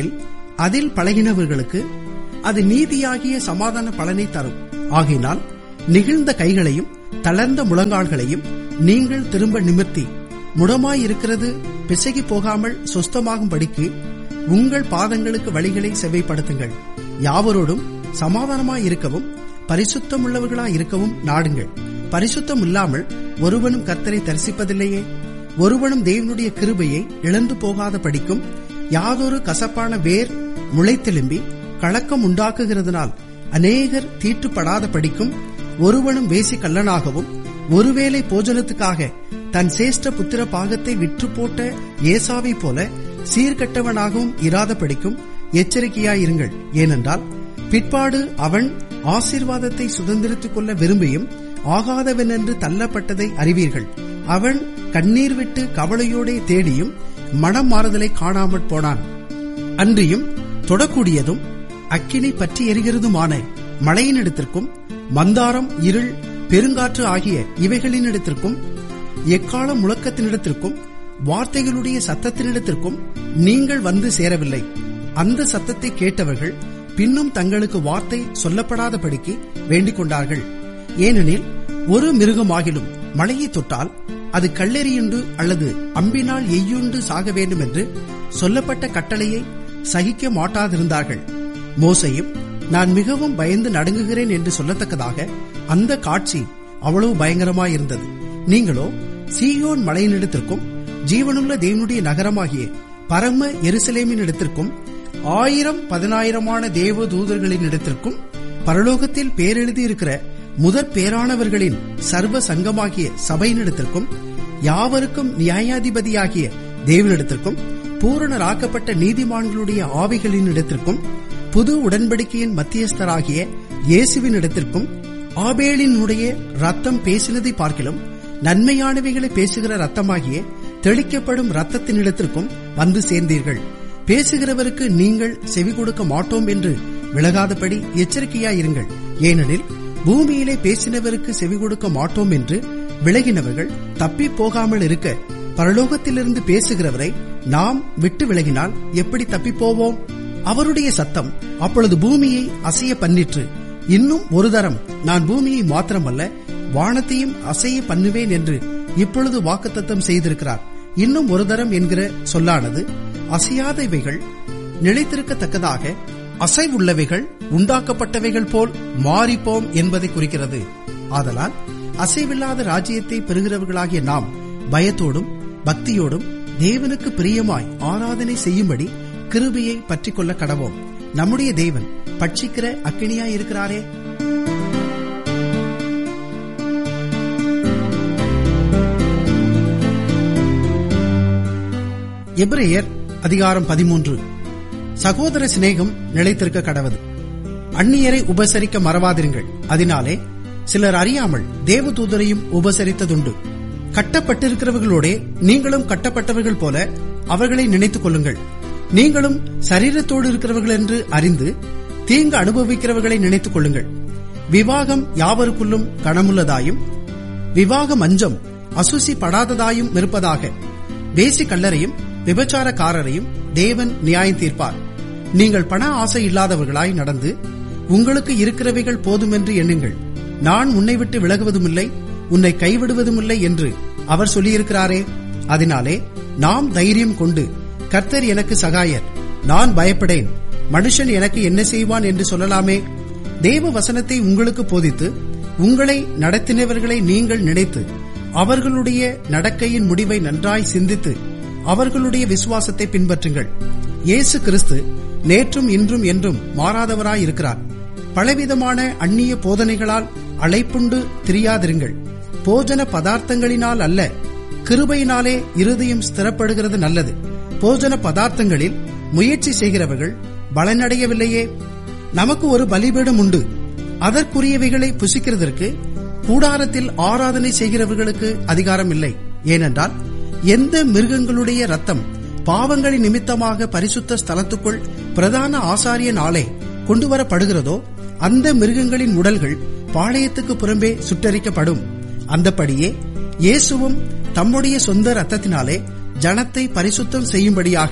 அதில் பழகினவர்களுக்கு அது நீதியாகிய சமாதான பலனை தரும். ஆகையினால் நெகிழ்ந்த கைகளையும் தளர்ந்த முழங்கால்களையும் நீங்கள் திரும்ப நிமிர்த்தி, முடமாயிருக்கிறது பிசகி போகாமல் சொஸ்தமாகும்படிக்கு உங்கள் பாதங்களுக்கு வழிகளை செவ்வைப்படுத்துங்கள். யாவரோடும் சமாதானமாயிருக்கவும் பரிசுத்தமுள்ளவர்களாயிருக்கவும் நாடுங்கள். பரிசுத்தம் இல்லாமல் ஒருவனும் கர்த்தரை தரிசிப்பதில்லையே. ஒருவனும் தேவனுடைய கிருபையை இழந்து போகாத படிக்கும் யாதொரு கசப்பான வேர் முளைத்தெலும்பி கலக்கம் உண்டாக்குகிறதுனால் அநேகர் தீட்டுப்படாத படிக்கும் ஒருவனும் வேசி கள்ளனாகவும் ஒருவேளை போஜனத்துக்காக தன் சேஷ்ட புத்திர பாகத்தை விற்று போட்ட ஏசாவை போல சீர்கட்டவனாகவும் இராத படிக்கும் எச்சரிக்கையாயிருங்கள். ஏனென்றால் பிற்பாடு அவன் ஆசீர்வாதத்தை சுதந்திரித்துக் கொள்ள விரும்பியும் ஆகாதவன் என்று தள்ளப்பட்டதை அறிவீர்கள். அவன் கண்ணீர் விட்டு கவலையோடே தேடியும் மனம் மாறுதலை காணாமற் போனான். அன்றியும் தொடக்கூடியதும் அக்கினி பற்றி எரிகிறதுமான மழையினிடத்திற்கும் மந்தாரம் இருள் பெருங்காற்று ஆகிய இவைகளினிடத்திற்கும் எக்கால முழக்கத்தினிடத்திற்கும் வார்த்தைகளுடைய சத்தத்தினிடத்திற்கும் நீங்கள் வந்து சேரவில்லை. அந்த சத்தத்தை கேட்டவர்கள் பின்னும் தங்களுக்கு வார்த்தை சொல்லப்படாதபடிக்கு வேண்டிக் கொண்டார்கள். ஏனெனில் ஒரு மிருகமாகிலும் மழையை தொட்டால் அது கல்லெறியுண்டு அல்லது அம்பினால் எய்யுண்டு சாக வேண்டும் என்று சொல்லப்பட்ட கட்டளையை சகிக்க மாட்டாதிருந்தார்கள். மோசையும் நான் மிகவும் பயந்து நடுங்குகிறேன் என்று சொல்லத்தக்கதாக அந்த காட்சி அவ்வளவு பயங்கரமாயிருந்தது. நீங்களோ சீயோன் மலையினிடத்திற்கும் ஜீவனுள்ள தேவனுடைய நகரமாகிய பரம எருசலேமின் இடத்திற்கும் ஆயிரம் பதினாயிரமான தேவ தூதர்களின் இடத்திற்கும் பரலோகத்தில் பேரெழுதியிருக்கிற முதற் பேரானவர்களின் சர்வ சங்கமாகிய சபையினிடத்திற்கும் யாவருக்கும் நியாயாதிபதியாகிய தேவனிடத்திற்கும் பூரணராக்கப்பட்ட நீதிமான்களுடைய ஆவிகளின் இடத்திற்கும் புது உடன்படிக்கையின் மத்தியஸ்தராகிய இயேசுவின் இடத்திற்கும் ஆபேலினுடைய ரத்தம் பேசினதை பார்க்கிலும் நன்மையானவைகளை பேசுகிற ரத்தமாகிய தெளிக்கப்படும் ரத்தத்தினிடத்திற்கும் வந்து சேர்ந்தீர்கள். பேசுகிறவருக்கு நீங்கள் செவி கொடுக்க மாட்டோம் என்று விலகாதபடி எச்சரிக்கையாயிருங்கள். ஏனெனில் பூமியிலே பேசினவருக்கு செவி கொடுக்க மாட்டோம் என்று விலகினவர்கள் தப்பி போகாமல் இருக்க பரலோகத்திலிருந்து பேசுகிறவரை நாம் விட்டு விலகினால் எப்படி தப்பி போவோம்? அவருடைய சத்தம் அப்பொழுது பூமியை அசைய பண்ணிற்று. இன்னும் ஒரு தரம் நான் பூமியை மாத்திரமல்ல வானத்தையும் அசைய பண்ணுவேன் என்று இப்பொழுது வாக்குத்தத்தம் செய்திருக்கிறார். இன்னும் ஒரு தரம் என்கிற சொல்லானது அசையாதவைகள் நிலைத்திருக்கத்தக்கதாக அசைவுள்ளவைகள் உண்டாக்கப்பட்டவைகள் போல் மாறிப்போம் என்பதை குறிக்கிறது. ஆதலால் அசைவில்லாத ராஜ்யத்தை பெறுகிறவர்களாகிய நாம் பயத்தோடும் பக்தியோடும் தேவனுக்கு பிரியமாய் ஆராதனை செய்யும்படி கிருபையை பற்றிக் கொள்ள கடவோம். நம்முடைய தேவன் பட்சிக்கிற அக்கினியாயிருக்கிறாரே. எபிரேயர் அதிகாரம் பதிமூன்று. சகோதர சிநேகம் நிலைத்திருக்க கடவது. அந்நியரை உபசரிக்க மறவாதிருங்கள். அதனாலே சிலர் அறியாமல் தேவதூதரையும் உபசரித்ததுண்டு. கட்டப்பட்டிருக்கிறவர்களோடே நீங்களும் கட்டப்பட்டவர்கள் போல அவர்களை நினைத்துக் கொள்ளுங்கள். நீங்களும் சரீரத்தோடு இருக்கிறவர்கள் என்று அறிந்து தீங்கு அனுபவிக்கிறவர்களை நினைத்துக் கொள்ளுங்கள். விவாகம் யாவருக்குள்ளும் கனமுள்ளதாயும் விவாக மஞ்சம் அசுசி படாததாயும் இருப்பதாக. வேசி கள்ளரையும் விபச்சாரக்காரரையும் தேவன் நியாயம் தீர்ப்பார். நீங்கள் பண ஆசை இல்லாதவர்களாய் நடந்து உங்களுக்கு இருக்கிறவைகள் போதுமென்று எண்ணுங்கள். நான் உன்னை விட்டு விலகுவதுமில்லை, உன்னை கைவிடுவதுமில்லை என்று அவர் சொல்லியிருக்கிறாரே. அதனாலே நாம் தைரியம் கொண்டு கர்த்தர் எனக்கு சகாயர், நான் பயப்படேன், மனுஷன் எனக்கு என்ன செய்வான் என்று சொல்லலாமே. தேவ வசனத்தை உங்களுக்கு போதித்து உங்களை நடத்தினவர்களை நீங்கள் நினைத்து அவர்களுடைய நடக்கையின் முடிவை நன்றாய் சிந்தித்து அவர்களுடைய விசுவாசத்தை பின்பற்றுங்கள். இயேசு கிறிஸ்து நேற்றும் இன்றும் என்றும் மாறாதவராயிருக்கிறார். பலவிதமான அந்நிய போதனைகளால் அழைப்புண்டு திரியாதிருங்கள். போஜன பதார்த்தங்களினால் அல்ல, கிருபையினாலே இருதயம் ஸ்திரப்படுகிறது நல்லது. போஜன பதார்த்தங்களில் முயற்சி செய்கிறவர்கள் பலனடையவில்லையே. நமக்கு ஒரு பலிபீடம் உண்டு. அதற்குரியவைகளை புசிக்கிறதற்கு கூடாரத்தில் ஆராதனை செய்கிறவர்களுக்கு அதிகாரம் இல்லை. ஏனென்றால் எந்த மிருகங்களுடைய ரத்தம் பாவங்களின் நிமித்தமாக பரிசுத்த ஸ்தலத்துக்குள் பிரதான ஆசாரியனாலே கொண்டு வரப்படுகிறதோ அந்த மிருகங்களின் உடல்கள் பாளையத்துக்கு புறம்பே சுட்டரிக்கப்படும். அந்தபடியே இயேசுவும் தம்முடைய சொந்த ரத்தத்தினாலே ஜனத்தை பரிசுத்தம் செய்யும்படியாக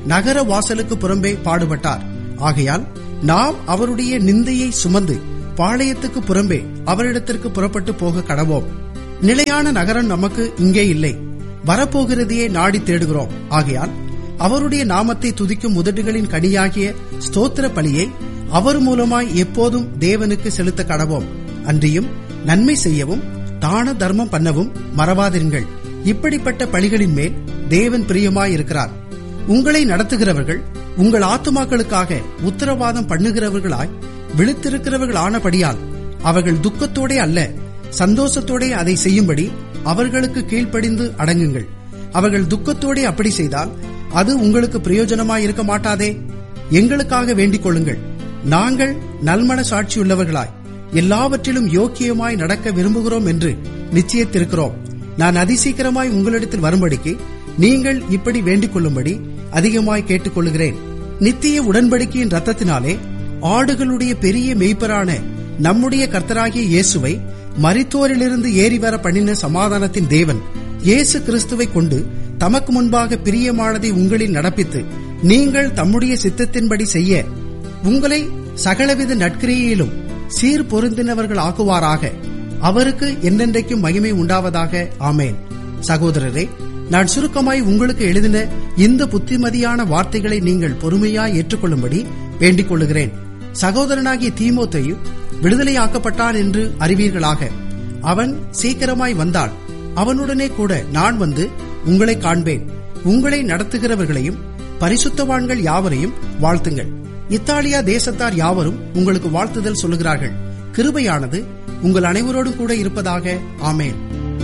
நகர வாசலுக்கு புறம்பே பாடுபட்டார். ஆகையால் நாம் அவருடைய நிந்தையை சுமந்து பாளையத்துக்கு புறம்பே அவரிடத்திற்கு புறப்பட்டு போக கடவோம். நிலையான நகரம் நமக்கு இங்கே இல்லை, வரப்போகிறதையே நாடி தேடுகிறோம். ஆகையால் அவருடைய நாமத்தை துதிக்கும் உதடுகளின் கனியாகிய ஸ்தோத்திர பலியை அவர் மூலமாய் எப்போதும் தேவனுக்கு செலுத்த கடவோம். அன்றியும் நன்மை செய்யவும் தான தர்மம் பண்ணவும் மறவாதிருங்கள். இப்படிப்பட்ட பலிகளின் மேல் தேவன் பிரியமாயிருக்கிறார். உங்களை நடத்துகிறவர்கள் உங்கள் ஆத்துமாக்களுக்காக உத்தரவாதம் பண்ணுகிறவர்களாய் விழித்திருக்கிறவர்கள் ஆனபடியால் அவர்கள் துக்கத்தோடே அல்ல சந்தோஷத்தோடே அதை செய்யும்படி அவர்களுக்கு கீழ்ப்படிந்து அடங்குங்கள். அவர்கள் துக்கத்தோடே அப்படி செய்தால் அது உங்களுக்கு பிரயோஜனமாயிருக்க மாட்டாதே. எங்களுக்காக வேண்டிக் கொள்ளுங்கள். நாங்கள் நல்மன சாட்சியுள்ளவர்களாய் எல்லாவற்றிலும் யோக்கியமாய் நடக்க விரும்புகிறோம் என்று நிச்சயித்திருக்கிறோம். நான் அதிசீக்கிரமாய் உங்களிடத்தில் வரும்படிக்கு நீங்கள் இப்படி வேண்டிக் கொள்ளும்படி அதிகமாய் கேட்டுக்கொள்கிறேன். நித்திய உடன்படிக்கையின் இரத்தத்தினாலே ஆடுகளுடைய பெரிய மேய்ப்பரான நம்முடைய கர்த்தராகிய இயேசுவை மரித்தோரிலிருந்து ஏறிவர பண்ணின சமாதானத்தின் தேவன் இயேசு கிறிஸ்துவை கொண்டு தமக்கு முன்பாக பிரியமானதை உங்களில் நடப்பித்து நீங்கள் தம்முடைய சித்தத்தின்படி செய்ய உங்களை சகலவித நற்கிரியிலும் சீர் பொருந்தினவர்கள் ஆக்குவாராக. அவருக்கு என்னென்றைக்கும் மகிமை உண்டாவதாக. ஆமேன். சகோதரரே, நான் சுருக்கமாய் உங்களுக்கு எழுதின இந்த புத்திமதியான வார்த்தைகளை நீங்கள் பொறுமையாய் ஏற்றுக்கொள்ளும்படி வேண்டிக் கொள்ளுகிறேன். சகோதரனாகிய தீமோத்தேயு விடுதலையாக்கப்பட்டான் என்று அறிவீர்களாக. அவன் சீக்கிரமாய் வந்தால் அவனுடனே கூட நான் வந்து உங்களை காண்பேன். உங்களை நடத்துகிறவர்களையும் பரிசுத்தவான்கள் யாவரையும் வாழ்த்துங்கள். இத்தாலியா தேசத்தார் யாவரும் உங்களுக்கு வாழ்த்துதல் சொல்லுகிறார்கள். கிருபையானது உங்கள் அனைவரோடும் கூட இருப்பதாக. ஆமேன்.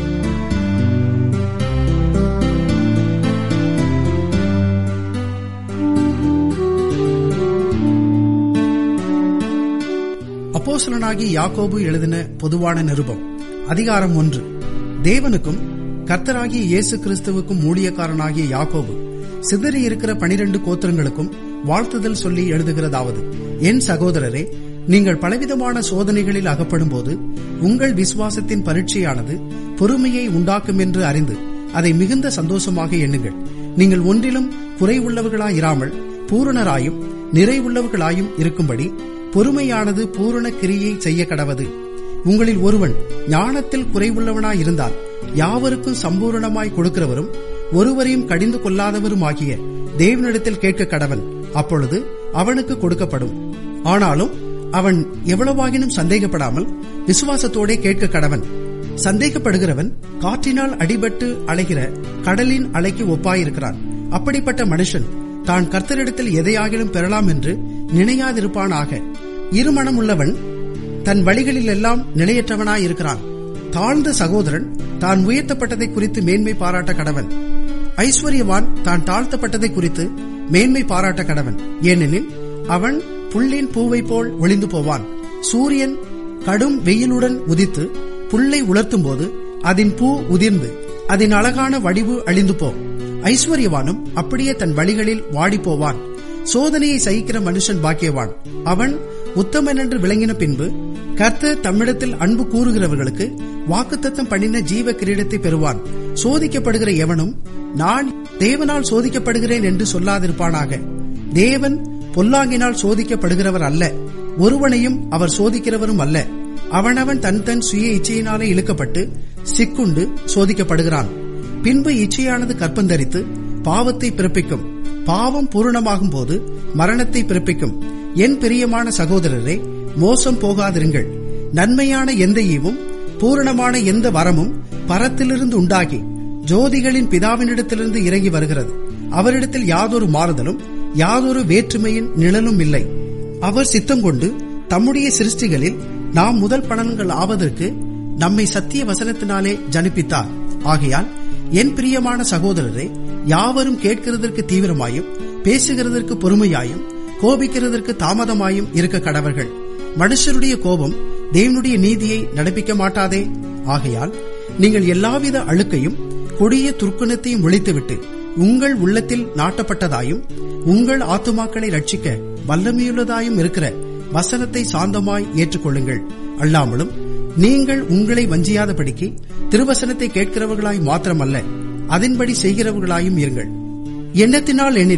அப்போஸ்தலனாகிய யாக்கோபு எழுதின பொதுவான நிருபம். அதிகாரம் ஒன்று. தேவனுக்கும் கர்த்தராகிய இயேசு கிறிஸ்துவுக்கும் ஊழியக்காரனாகிய யாக்கோபு சிதறி இருக்கிற பனிரெண்டு கோத்திரங்களுக்கும் வாழ்த்துதல் சொல்லி எழுதுகிறதாவது: என் சகோதரரே, நீங்கள் பலவிதமான சோதனைகளில் அகப்படும் போது உங்கள் விசுவாசத்தின் பரீட்சையானது பொறுமையை உண்டாக்கும் என்று அறிந்து அதை மிகுந்த சந்தோஷமாக எண்ணுங்கள். நீங்கள் ஒன்றிலும் குறைவுள்ளவர்களாயிராமல் பூரணராயும் நிறைவுள்ளவர்களாயும் இருக்கும்படி பொறுமையானது பூரண கிரியை செய்ய கடவது. உங்களில் ஒருவன் ஞானத்தில் குறைவுள்ளவனாயிருந்தால் யாவருக்கும் சம்பூரணமாய் கொடுக்கிறவரும் ஒருவரையும் கடிந்து கொள்ளாதவருமாகிய தேவனிடத்தில் கேட்க கடவன். அப்பொழுது அவனுக்கு கொடுக்கப்படும். ஆனாலும் அவன் எவ்வளவாகினும் சந்தேகப்படாமல் விசுவாசத்தோடே கேட்க கடவன். சந்தேகப்படுகிறவன் காற்றினால் அடிபட்டு அலைகிற கடலின் அலைக்கு ஒப்பாயிருக்கிறான். அப்படிப்பட்ட மனுஷன் தான் கர்த்தரிடத்தில் எதையாகிலும் பெறலாம் என்று நினையாதிருப்பானாக. இருமனம் உள்ளவன் தன் வழிகளில் எல்லாம் நிலையற்றவனாயிருக்கிறான். தாழ்ந்த சகோதரன் தான் உயர்த்தப்பட்டதை குறித்து மேன்மை பாராட்ட கடவன். ஐஸ்வர்யவான் தான் தாழ்த்தப்பட்டதை குறித்து மேன்மை பாராட்ட கடவன். ஏனெனில் அவன் புல்லின் பூவை போல் ஒளிந்து போவான். சூரியன் கடும் வெயிலுடன் உதித்து புல்லை உலர்த்தும் போது அதன் பூ உதிர்ந்து அதன் அழகான வடிவு அழிந்து போ. ஐஸ்வர்யவானும் அப்படியே தன் வழிகளில் வாடிப்போவான். சோதனையை சகிக்கிற மனுஷன் பாக்கியவான். அவன் உத்தமன் என்று விளங்கின பின்பு கர்த்தர் தம்மிடத்தில் அன்பு கூறுகிறவர்களுக்கு வாக்குத்தத்தம் பண்ணின ஜீவ கிரீடத்தை பெறுவான். சோதிக்கப்படுகிற எவனும் நான் தேவனால் சோதிக்கப்படுகிறேன் என்று சொல்லாதிருப்பானாக. தேவன் பொல்லாங்கினால் சோதிக்கப்படுகிறவர் அல்ல, ஒருவனையும் அவர் சோதிக்கிறவரும் அல்ல. அவனவன் தன் தன் சுய இச்சையினாலே இழுக்கப்பட்டு சிக்குண்டு சோதிக்கப்படுகிறான். பின்பு இச்சையானது கற்பந்தரித்து பாவத்தை பிறப்பிக்கும். பாவம் பூரணமாகும் போது மரணத்தை பிறப்பிக்கும். என் பிரியமான சகோதரரே, மோசம் போகாதிருங்கள். நன்மையான எந்த ஈவும் பூரணமான எந்த வரமும் பரத்திலிருந்து உண்டாகி ஜோதிகளின் பிதாவினிடத்திலிருந்து இறங்கி வருகிறது. அவரிடத்தில் யாதொரு மாறுதலும் யாதொரு வேற்றுமையின் நிழலும் இல்லை. அவர் சித்தம் கொண்டு தம்முடைய சிருஷ்டிகளில் நாம் முதல் பலன்கள் ஆவதற்கு நம்மை சத்திய வசனத்தினாலே ஜனிப்பித்தார். ஆகையால் என் பிரியமான சகோதரரே, யாவரும் கேட்கிறதற்கு தீவிரமாயும் பேசுகிறதற்கு பொறுமையாயும் கோபிக்கிறதற்கு தாமதமாயும் இருக்க கடவர்கள். மனுஷருடைய கோபம் தேவனுடைய நீதியை நடப்பிக்க மாட்டாதே. ஆகையால் நீங்கள் எல்லாவித அழுக்கையும் கொடிய துர்க்குணத்தையும் ஒழித்துவிட்டு உங்கள் உள்ளத்தில் நாட்டப்பட்டதாயும் உங்கள் ஆத்துமாக்களை ரட்சிக்க வல்லமையுள்ளதாயும் இருக்கிற வசனத்தை சாந்தமாய் ஏற்றுக்கொள்ளுங்கள். அல்லாமலும் நீங்கள் உங்களை வஞ்சியாதபடிக்கு திருவசனத்தை கேட்கிறவர்களாய் மாத்திரமல்ல, அதன்படி செய்கிறவர்களாயும் இருங்கள். எண்ணத்தினால் எனில்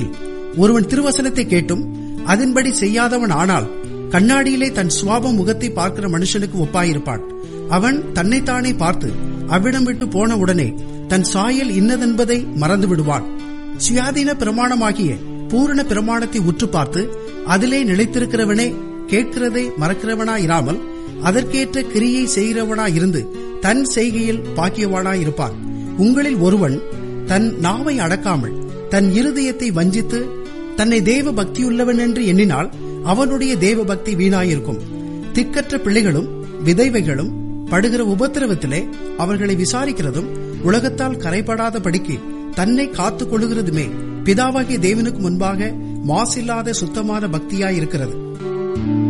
ஒருவன் திருவசனத்தை கேட்டும் அதன்படி செய்யாதவன் ஆனால் கண்ணாடியிலே தன் சுவாப முகத்தை பார்க்கிற மனுஷனுக்கு ஒப்பாயிருப்பான். அவன் தன்னைத்தானே பார்த்து அவ்விடம் விட்டு போன உடனே தன் சாயல் இன்னதென்பதை மறந்து விடுவான். சுயாதீன பிரமாணமாகிய பூரண பிரமாணத்தை உற்று பார்த்து அதிலே நிலைத்திருக்கிறவனே கேட்கிறதை மறக்கிறவனாயிராமல் அதற்கேற்ற கிரியை செய்கிறவனாயிருந்து தன் செய்கையில் பாக்கியவானாயிருப்பான். உங்களில் ஒருவன் தன் நாவை அடக்காமல் தன் இருதயத்தை வஞ்சித்து தன்னை தேவ பக்தியுள்ளவன் என்று எண்ணினால் அவனுடைய தேவ பக்தி வீணாயிருக்கும். திக்கற்ற பிள்ளைகளும் விதைவைகளும் படுகிற உபத்திரவத்திலே அவர்களை விசாரிக்கிறதும் உலகத்தால் கரைபடாத படிக்கு தன்னை காத்துக் கொள்ளுகிறதுமே பிதாவாகிய தேவனுக்கு முன்பாக மாசில்லாத சுத்தமான பக்தியாயிருக்கிறது.